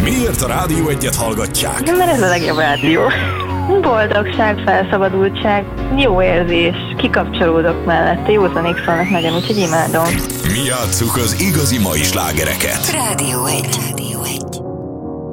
Miért a Rádió Egyet hallgatják? Mert ez a legjobb rádió. Boldogság, felszabadultság, jó érzés, kikapcsolódok mellette, józanék szólnak nagyon, úgyhogy imádom. Mi játsszuk az igazi mai slágereket. Rádió Egy.